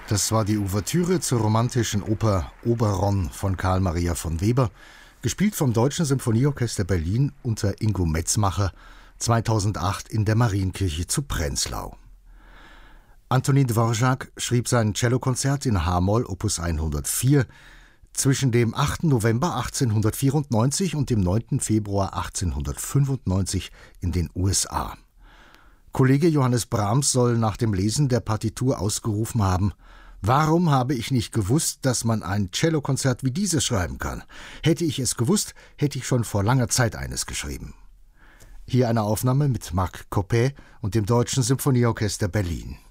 Das war die Ouvertüre zur romantischen Oper Oberon von Karl Maria von Weber, gespielt vom Deutschen Symphonieorchester Berlin unter Ingo Metzmacher, 2008 in der Marienkirche zu Prenzlau. Antonin Dvorak schrieb sein Cellokonzert in h-Moll Opus 104 zwischen dem 8. November 1894 und dem 9. Februar 1895 in den USA. Kollege Johannes Brahms soll nach dem Lesen der Partitur ausgerufen haben: Warum habe ich nicht gewusst, dass man ein Cellokonzert wie dieses schreiben kann? Hätte ich es gewusst, hätte ich schon vor langer Zeit eines geschrieben. Hier eine Aufnahme mit Marc Coppet und dem Deutschen Symphonieorchester Berlin.